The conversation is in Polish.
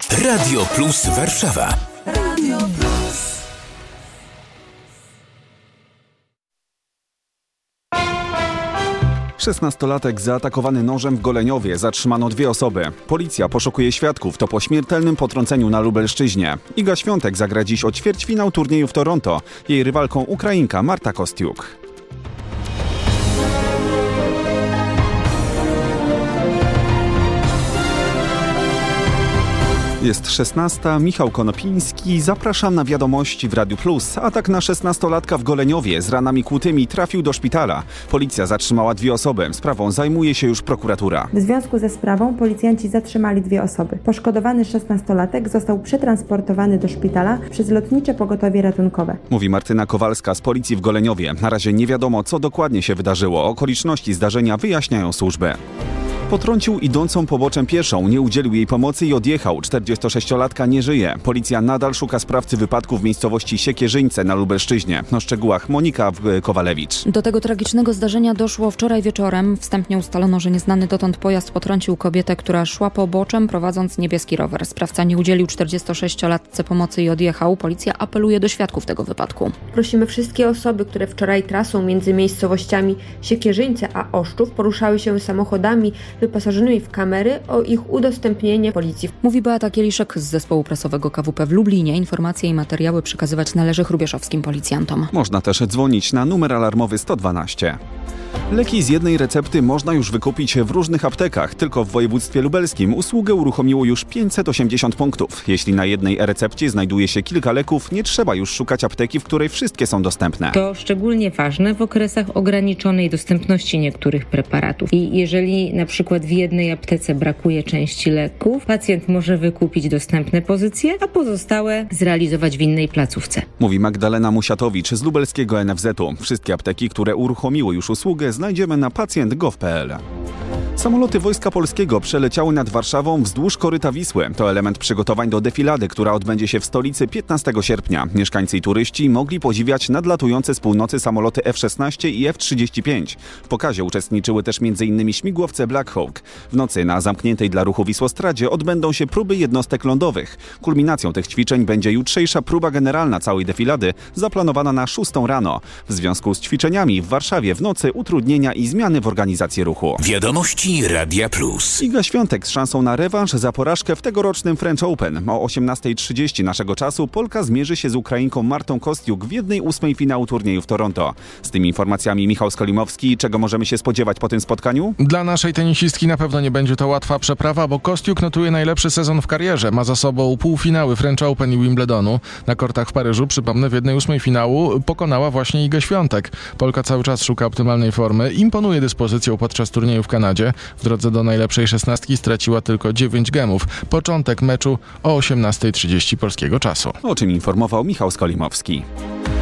Radio Plus Warszawa. Radio Plus. Szesnastolatek zaatakowany nożem w Goleniowie. Zatrzymano 2 osoby. Policja poszukuje świadków. To po śmiertelnym potrąceniu na Lubelszczyźnie. Iga Świątek zagra dziś o ćwierćfinał turnieju w Toronto. Jej rywalką Ukrainka Marta Kostiuk. Jest 16. Michał Konopiński. Zapraszam na wiadomości w Radiu Plus. Atak na 16-latka w Goleniowie z ranami kłutymi trafił do szpitala. Policja zatrzymała 2 osoby. Sprawą zajmuje się już prokuratura. W związku ze sprawą policjanci zatrzymali 2 osoby. Poszkodowany 16-latek został przetransportowany do szpitala przez lotnicze pogotowie ratunkowe. Mówi Martyna Kowalska z policji w Goleniowie. Na razie nie wiadomo, co dokładnie się wydarzyło. Okoliczności zdarzenia wyjaśniają służby. Potrącił idącą poboczem pieszą, nie udzielił jej pomocy i odjechał. 46-latka nie żyje. Policja nadal szuka sprawcy wypadku w miejscowości Siekierzyńce na Lubelszczyźnie. O szczegółach Monika Kowalewicz. Do tego tragicznego zdarzenia doszło wczoraj wieczorem. Wstępnie ustalono, że nieznany dotąd pojazd potrącił kobietę, która szła poboczem, prowadząc niebieski rower. Sprawca nie udzielił 46-latce pomocy i odjechał. Policja apeluje do świadków tego wypadku. Prosimy wszystkie osoby, które wczoraj trasą między miejscowościami Siekierzyńce a Oszczów poruszały się samochodami wyposażonymi w kamery, o ich udostępnienie policji. Mówi Beata Kieliszek z zespołu prasowego KWP w Lublinie. Informacje i materiały przekazywać należy hrubieszowskim policjantom. Można też dzwonić na numer alarmowy 112. Leki z jednej recepty można już wykupić w różnych aptekach. Tylko w województwie lubelskim usługę uruchomiło już 580 punktów. Jeśli na jednej e-recepcie znajduje się kilka leków, nie trzeba już szukać apteki, w której wszystkie są dostępne. To szczególnie ważne w okresach ograniczonej dostępności niektórych preparatów. I jeżeli na przykład w jednej aptece brakuje części leków, pacjent może wykupić dostępne pozycje, a pozostałe zrealizować w innej placówce. Mówi Magdalena Musiatowicz z lubelskiego NFZ-u. Wszystkie apteki, które uruchomiły już usługę, znajdziemy na pacjent.gov.pl. Samoloty Wojska Polskiego przeleciały nad Warszawą wzdłuż koryta Wisły. To element przygotowań do defilady, która odbędzie się w stolicy 15 sierpnia. Mieszkańcy i turyści mogli podziwiać nadlatujące z północy samoloty F-16 i F-35. W pokazie uczestniczyły też m.in. śmigłowce Black Hawk. W nocy na zamkniętej dla ruchu Wisłostradzie odbędą się próby jednostek lądowych. Kulminacją tych ćwiczeń będzie jutrzejsza próba generalna całej defilady, zaplanowana na 6 rano. W związku z ćwiczeniami w Warszawie w nocy utrudnienia i zmiany w organizacji ruchu. Wiadomości Radia Plus. Iga Świątek z szansą na rewanż za porażkę w tegorocznym French Open. O 18:30 naszego czasu Polka zmierzy się z Ukrainką Martą Kostiuk w 1/8 finału turnieju w Toronto. Z tymi informacjami Michał Skolimowski. Czego możemy się spodziewać po tym spotkaniu? Dla naszej tenisistki na pewno nie będzie to łatwa przeprawa, bo Kostiuk notuje najlepszy sezon w karierze. Ma za sobą półfinały French Open i Wimbledonu. Na kortach w Paryżu, przypomnę, w 1/8 finału pokonała właśnie Igę Świątek. Polka cały czas szuka optymalnej formy. Imponuje dyspozycją podczas turnieju w Kanadzie. W drodze do najlepszej 16 straciła tylko 9 gemów. Początek meczu o 18:30 polskiego czasu. O czym informował Michał Skolimowski.